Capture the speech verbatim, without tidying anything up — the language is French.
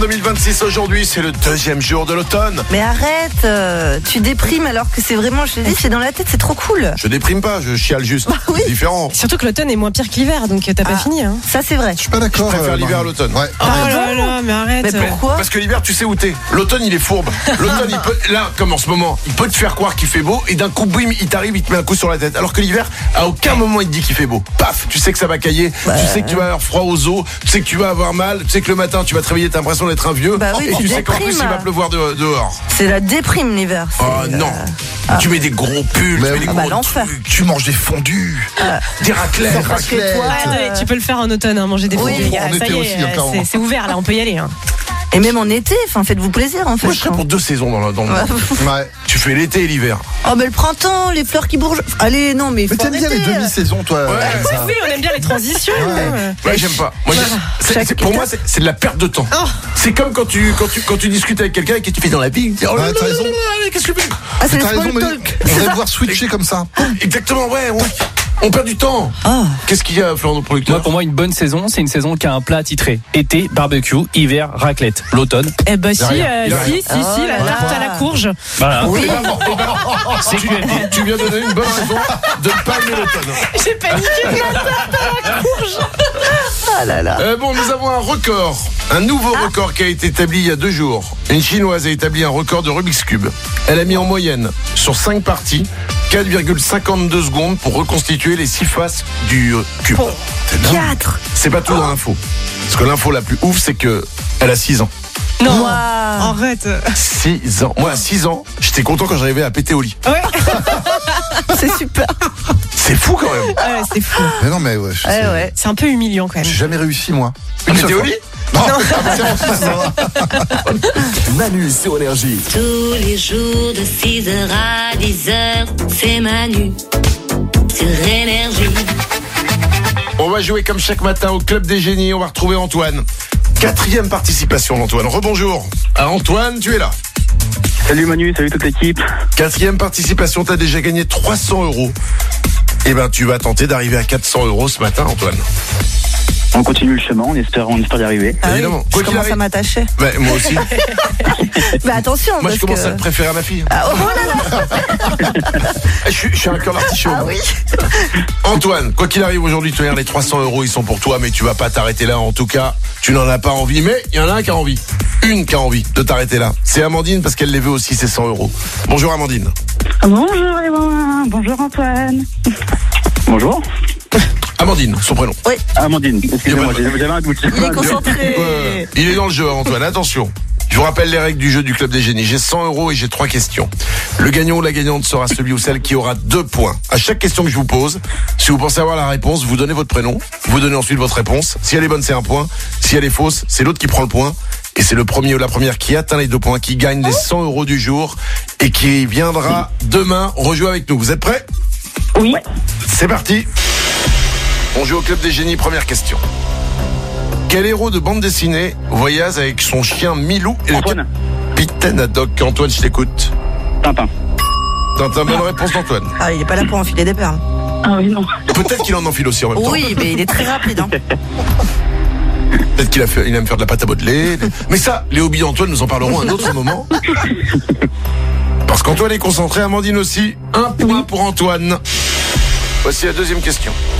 deux mille vingt-six aujourd'hui, c'est le deuxième jour de l'automne. Mais arrête, euh, tu déprimes alors que c'est vraiment, je te dis, c'est dans la tête, c'est trop cool. Je déprime pas, je chiale juste. Bah oui. C'est différent. Surtout que l'automne est moins pire que l'hiver, donc t'as pas Ah, fini. Hein. Ça c'est vrai. Je suis pas d'accord. Je préfère euh, l'hiver à Marie. l'automne. Ouais. Oh là là, mais arrête. Mais pourquoi? Parce que l'hiver, tu sais où t'es. L'automne, il est fourbe. L'automne, il peut, là, comme en ce moment, il peut te faire croire qu'il fait beau et d'un coup, bim, il t'arrive, il te met un coup sur la tête. Alors que l'hiver, à aucun moment, il te dit qu'il fait beau. Paf, tu sais que ça va cailler, Bah. tu sais que tu vas avoir froid aux os, tu sais que tu vas avoir mal, tu sais que le matin, tu vas te réveiller, t'as l'impression d'être un vieux. Bah oui, et tu tu sais qu'en plus, déprimes. il va pleuvoir de- dehors. C'est la déprime l'hiver. c'est, Oh non. euh, Tu mets des gros pulls, Mais tu mets des oui. Ah bah, gros l'enfer. trucs, Tu manges des fondus. des raclettes. Des Parce que raclettes. toi, Ouais, euh, attendez, tu peux le faire en automne, hein, manger des Oui, fondus, les gars. en Ça été y aussi, est, encore. c'est, c'est ouvert là, on peut y aller. Hein. et même en été, enfin faites-vous plaisir en fait. Moi, je serais pour deux saisons dans le, dans le monde. Ouais. Tu fais l'été et l'hiver. Oh mais le printemps, les fleurs qui bourgeonnent. Allez non mais. Mais faut t'aimes bien les arrêter. demi-saisons, toi. Ouais. Elsa. Oui, on aime bien les transitions. hein. Ouais, j'aime pas. Moi, j'ai- c'est- Chaque c'est- pour moi, c'est c'est de la perte de temps. Oh. C'est comme quand tu, quand, tu, quand tu discutes avec quelqu'un et que tu fais dans la vie. Oh là Ouais, là t'as là raison. là là, qu'est-ce que tu fais? Ah c'est le T'as raison, small mais talk. on va devoir switcher comme ça. Exactement, ouais, ouais. On perd du temps. Ah. Qu'est-ce qu'il y a, Florent, nos producteurs? Moi, pour moi, une bonne saison, c'est une saison qui a un plat titré été, barbecue, hiver, raclette. L'automne, Eh bah si, rien. euh, Il y a si, rien. si, si, la Oh là tarte là. à la courge. voilà. Oui. C'est tu, tu viens de donner une bonne raison de ne pas aimer l'automne. J'ai paniqué de la tarte à la courge. Ah là là. Euh, bon, nous avons un record, un nouveau record qui a été établi il y a deux jours. Une Chinoise a établi un record de Rubik's Cube. Elle a mis en moyenne, sur cinq parties, quatre virgule cinquante-deux secondes pour reconstituer les six faces du euh, cube. C'est dingue. Quatre. C'est pas tout dans l'info. Parce que l'info la plus ouf, c'est que elle a six ans. Non, Moi. arrête. six ans. Moi, à six ans, j'étais content quand j'arrivais à péter au lit. Ouais, C'est super. C'est fou quand même. ouais c'est fou. Mais non, mais ouais. je Ouais sais. ouais. C'est un peu humiliant quand même. J'ai jamais réussi, moi. Péter seule au fois. lit? Non, c'est bon, ça va. Manu sur Énergie. Tous les jours de six heures à dix heures, c'est Manu sur Énergie. On va jouer comme chaque matin au Club des Génies. On va retrouver Antoine. Quatrième participation d'Antoine. Rebonjour. Ah, Antoine, tu es là. Salut Manu, salut toute l'équipe. Quatrième participation, t'as déjà gagné trois cents euros. Eh ben, tu vas tenter d'arriver à quatre cents euros ce matin, Antoine. On continue le chemin, on espère, on espère y arriver. Ah oui, Évidemment. je Quoi qu'il commence arrive. à m'attacher. Ouais, moi aussi. Mais attention Moi, parce je commence que. à te préférer à ma fille. Ah, oh là là. Je suis, je suis un cœur d'artichaut. Ah oui. Antoine, quoi qu'il arrive aujourd'hui, tu les trois cents euros, ils sont pour toi, mais tu vas pas t'arrêter là. En tout cas, tu n'en as pas envie, mais il y en a un qui a envie. Une qui a envie de t'arrêter là. C'est Amandine parce qu'elle les veut aussi, ces cent euros. Bonjour Amandine. Bonjour Evan, bonjour Antoine. Bonjour. Amandine, son prénom. Amandine, excusez-moi, Il y a pas de- j'avais un doute. Il est concentré. Ouais. Il est dans le jeu, Antoine. Attention. Je vous rappelle les règles du jeu du Club des Génies. J'ai cent euros et j'ai trois questions. Le gagnant ou la gagnante sera celui ou celle qui aura deux points. À chaque question que je vous pose, si vous pensez avoir la réponse, vous donnez votre prénom, vous donnez ensuite votre réponse. Si elle est bonne, c'est un point. Si elle est fausse, c'est l'autre qui prend le point. Et c'est le premier ou la première qui atteint les deux points, qui gagne les cent euros du jour et qui viendra demain rejouer avec nous. Vous êtes prêts? Oui. C'est parti. On joue au Club des Génies, première question. Quel héros de bande dessinée voyage avec son chien Milou et Antoine. le capitaine Haddock? Antoine, je t'écoute. Tintin. Tintin, bonne réponse d'Antoine. Ah, il est pas là pour enfiler des perles. Ah oui, non. Peut-être qu'il en enfile aussi en même temps. Oui, mais il est très rapide. Hein. Peut-être qu'il a fait, il aime faire de la pâte à modeler. Mais ça, les hobbies d'Antoine, nous en parlerons à un autre moment. Parce qu'Antoine est concentré, Amandine aussi. Un point pour Antoine. Voici la deuxième question.